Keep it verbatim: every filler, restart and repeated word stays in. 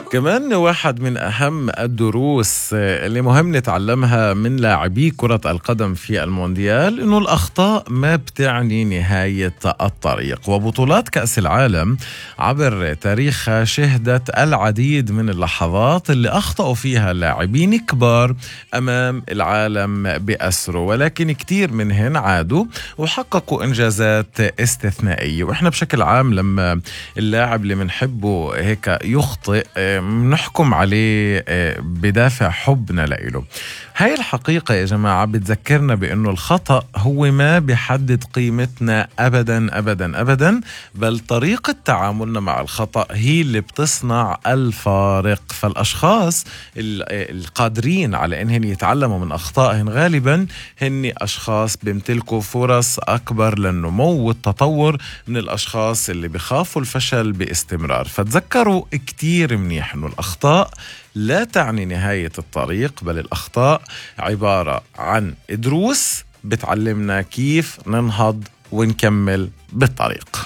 كمان واحد من أهم الدروس اللي مهم نتعلمها من لاعبي كرة القدم في المونديال إنه الأخطاء ما بتعني نهاية الطريق. وبطولات كأس العالم عبر تاريخها شهدت العديد من اللحظات اللي أخطأوا فيها لاعبين كبار أمام العالم بأسره، ولكن كتير منهن عادوا وحققوا إنجازات استثنائية. وإحنا بشكل عام لما اللاعب اللي منحبه هيك يخطئ نحكم عليه بدافع حبنا لإله. هاي الحقيقة يا جماعة بتذكرنا بأنه الخطأ هو ما بيحدد قيمتنا أبدا أبدا أبدا، بل طريقة تعاملنا مع الخطأ هي اللي بتصنع الفارق. فالأشخاص القادرين على أنهم يتعلموا من أخطائهم غالبا هن أشخاص بيمتلكوا فرص أكبر للنمو والتطور من الأشخاص اللي بيخافوا الفشل باستمرار. فتذكروا كتير منيح أنه الأخطاء لا تعني نهاية الطريق، بل الأخطاء عبارة عن دروس بتعلمنا كيف ننهض ونكمل بالطريق.